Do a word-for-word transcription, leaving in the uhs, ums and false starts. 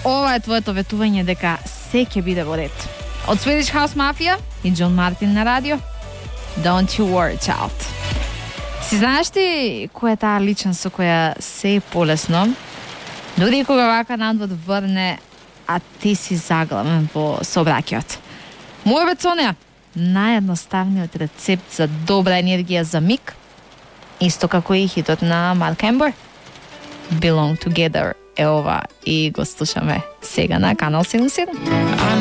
ова е твоето ветување дека се ќе биде во ред. Од Swedish House Mafia и Джон Мартин на радио. Don't you worry, child. Си знаеш ти која е таа личност со која се е полесно? Дури кога вака надвод врне, а ти си заглавен во сообраќајот. Мојот со неа, наједноставниот рецепт за добра енергија за миг, исто како и хитот на Марк Ембер. Belong Together е ова и го слушаме сега на Канал седумдесет и седум.